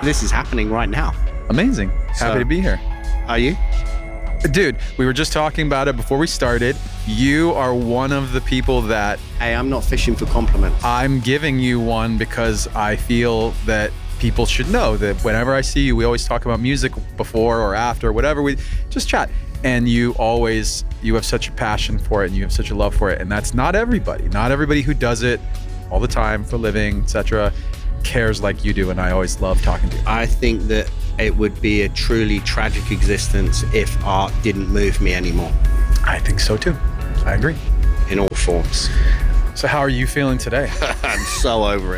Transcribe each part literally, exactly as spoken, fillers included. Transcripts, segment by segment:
this is happening right now. Amazing. Happy So- to be here. Are you? Dude, we were just talking about it before we started. You are one of the people that Hey, I'm not fishing for compliments. I'm giving you one because I feel that people should know that whenever I see you, we always talk about music before or after, whatever, we just chat. And you always, you have such a passion for it and you have such a love for it. And that's not everybody. Not everybody who does it all the time for a living, et cetera, cares like you do. And I always love talking to you. I think that it would be a truly tragic existence if art didn't move me anymore I think so too. I agree. in all forms. So how are you feeling today? I'm so over it.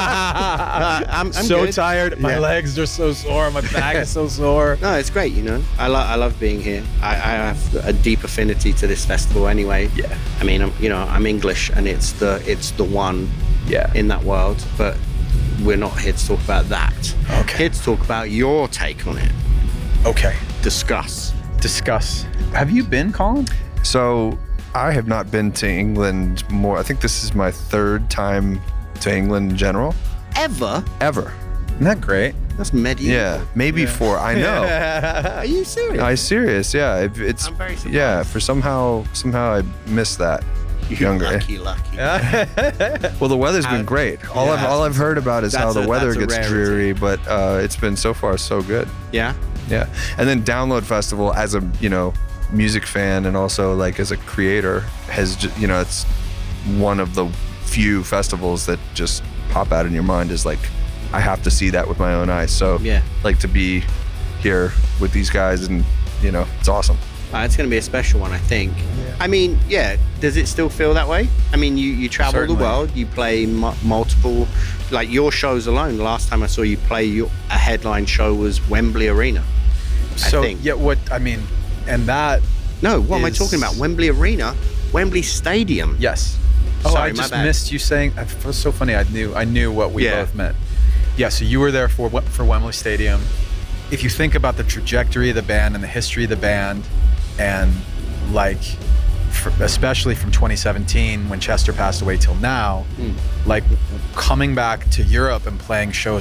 Uh, I'm, I'm so good. tired. My Yeah. legs are so sore. My back is so sore. No, it's great, you know. I, lo- I love being here. I, I have a deep affinity to this festival anyway. Yeah. I mean, I'm, you know, I'm English and it's the it's the one Yeah. in that world, but we're not here to talk about that. Okay. Here to talk about your take on it. Okay. Discuss. Discuss. Have you been, Colin? So I have not been to England more. I think this is my third time to England in general, Ever? ever. Isn't that great? That's medieval. Yeah, maybe four. I know. Are you serious? I serious. Yeah, it, it's I'm very surprised. yeah. For somehow somehow I missed that. You're younger. lucky, lucky. Well, the weather's Uh, been great. All yeah. I've all I've heard about is how That's the a- weather that's a gets rarity. dreary, but uh, it's been so far so good. Yeah? Yeah, and then Download Festival as a you know music fan and also like as a creator has ju- you know it's one of the few festivals that just pop out in your mind is like I have to see that with my own eyes. So Yeah. like to be here with these guys and you know it's awesome. Uh, it's going to be a special one, I think. I mean, yeah, does it still feel that way? I mean, you, you travel Certainly. the world, you play mu- multiple, like your shows alone. The last time I saw you play, your, a headline show was Wembley Arena. So think. yeah, what I mean, and that No, what am I Is- talking about? Wembley Arena? Wembley Stadium. yes. Oh, Sorry, I my just bad. missed you saying. It was so funny. I knew I knew what we Yeah. both meant. Yeah. So you were there for Wem- for Wembley Stadium. If you think about the trajectory of the band and the history of the band, and like, for, especially from twenty seventeen when Chester passed away till now, Mm. like coming back to Europe and playing shows